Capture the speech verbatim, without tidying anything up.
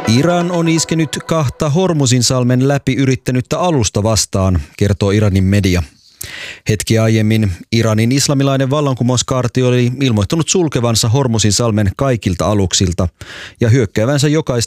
Iran on iskenyt kahta Hormuzinsalmen läpi yrittänyttä alusta vastaan, kertoo Iranin media. Hetki aiemmin Iranin islamilainen vallankumouskaarti oli ilmoittanut sulkevansa Hormuzinsalmen kaikilta aluksilta ja hyökkäävänsä jokaista